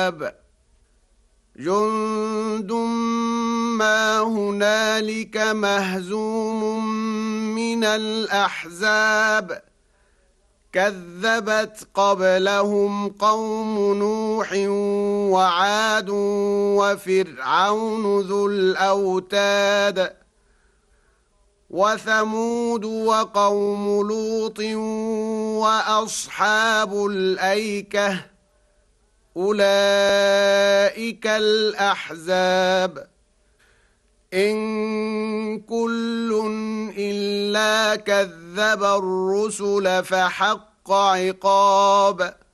الأحزاب جند ما هنالك مهزوم من الأحزاب كذبت قبلهم قوم نوح وعاد وفرعون ذو الأوتاد وثمود وقوم لوط وأصحاب الأيكة أولئك الأحزاب إن كل إلا كذب الرسل فحق عقاب